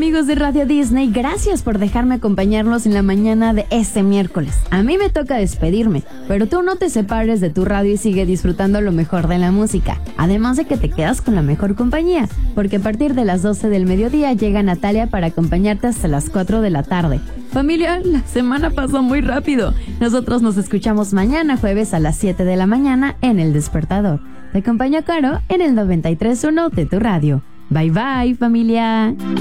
Amigos de Radio Disney, gracias por dejarme acompañarlos en la mañana de este miércoles. A mí me toca despedirme, pero tú no te separes de tu radio y sigue disfrutando lo mejor de la música. Además de que te quedas con la mejor compañía, porque a partir de las 12 del mediodía llega Natalia para acompañarte hasta las 4 de la tarde. Familia, la semana pasó muy rápido. Nosotros nos escuchamos mañana jueves a las 7 de la mañana en El Despertador. Te acompaña Caro en el 93.1 de tu radio. Bye bye, familia.